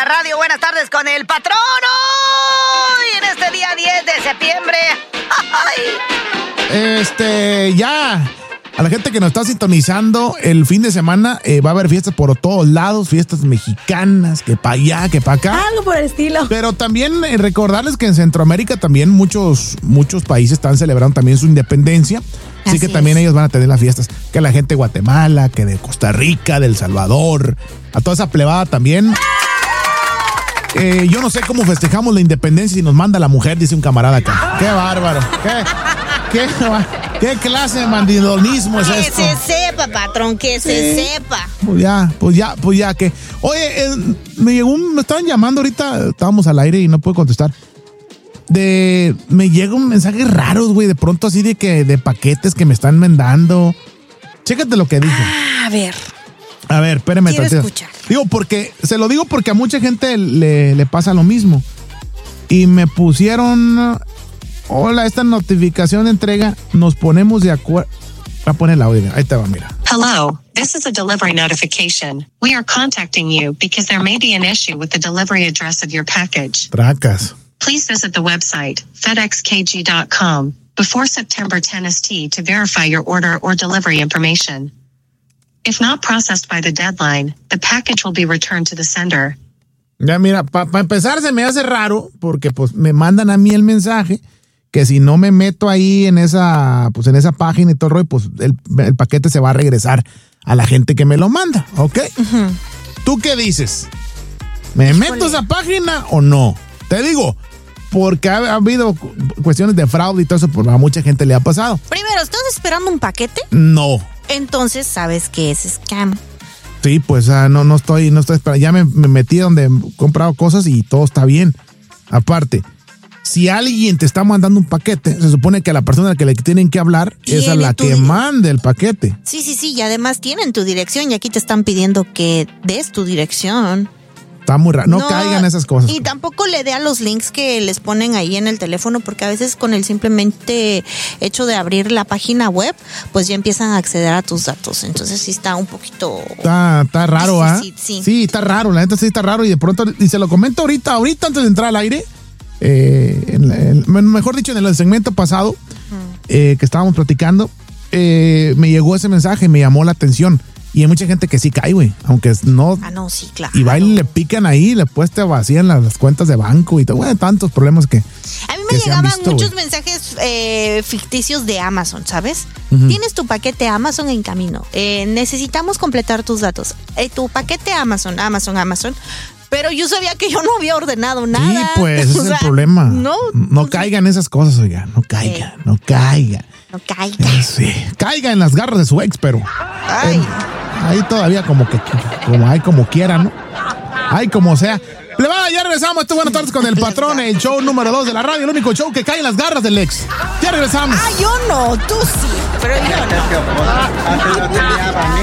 la radio. Buenas tardes con el patrón. Hoy, en este día 10 de septiembre. ¡Ay! Ya. A la gente que nos está sintonizando, el fin de semana va a haber fiestas por todos lados, fiestas mexicanas, que para allá, que para acá. Algo por el estilo. Pero también recordarles que en Centroamérica también muchos países están celebrando también su independencia. Así que también ellos van a tener las fiestas. Que la gente de Guatemala, que de Costa Rica, de El Salvador, a toda esa plebada también. Yo no sé cómo festejamos la independencia si nos manda la mujer, dice un camarada acá. ¡Qué bárbaro! ¿Qué clase de mandilonismo es esto? Que se sepa, patrón, que se sepa. Pues ya, que... Oye, me estaban llamando ahorita, estábamos al aire y no puedo contestar. Me llegan mensajes raros, güey, de pronto así de paquetes que me están mandando. Chécate lo que dijo. A ver, espérame. Quiero escuchar. Se lo digo porque a mucha gente le pasa lo mismo. Y me pusieron... Hola, esta notificación de entrega, nos ponemos de acuerdo. Va a poner el audio, ahí te va, mira. Hello, this is a delivery notification. We are contacting you because there may be an issue with the delivery address of your package. Tracas. Please visit the website, fedexkg.com, before September 10 ST to verify your order or delivery information. If not processed by the deadline, the package will be returned to the sender. Ya mira, para empezar se me hace raro porque pues me mandan a mí el mensaje que si no me meto ahí en esa página y todo el rollo, pues el paquete se va a regresar a la gente que me lo manda, ¿ok? Uh-huh. ¿Tú qué dices? ¿Me meto a esa página o no? Te digo, porque ha habido cuestiones de fraude y todo eso, pues a mucha gente le ha pasado. Primero, ¿estás esperando un paquete? No. Entonces sabes que es scam. Sí, pues no estoy esperando. Ya me metí donde he comprado cosas y todo está bien. Aparte, si alguien te está mandando un paquete, se supone que a la persona a la que le tienen que hablar es a la que mande el paquete. Sí, y además tienen tu dirección y aquí te están pidiendo que des tu dirección. Está muy raro. No caigan esas cosas. Y tampoco le dé a los links que les ponen ahí en el teléfono, porque a veces con el simplemente hecho de abrir la página web, pues ya empiezan a acceder a tus datos. Entonces sí está un poquito... Está raro, ¿ah? Sí, está raro. La neta sí está raro y de pronto, y se lo comento ahorita antes de entrar al aire, mejor dicho, en el segmento pasado, que estábamos platicando, me llegó ese mensaje, me llamó la atención. Y hay mucha gente que sí cae, güey, aunque no... no, sí, claro. Y va y le pican ahí, después te vacían las cuentas de banco y todo, güey, tantos problemas que... A mí me llegaban muchos mensajes ficticios de Amazon, ¿sabes? Uh-huh. Tienes tu paquete Amazon en camino. Necesitamos completar tus datos. Tu paquete Amazon. Pero yo sabía que yo no había ordenado nada. Sí, pues, ese es el problema. No caigan esas cosas, oiga. No caigan. Sí. Caiga en las garras de su ex, pero... ahí todavía como hay como quiera, ¿no? Hay como sea. Plebada, ya regresamos. Buenas tardes con el patrón, el show número 2 de la radio, el único show que cae en las garras del ex. Ya regresamos. Yo no, tú sí, pero yo no.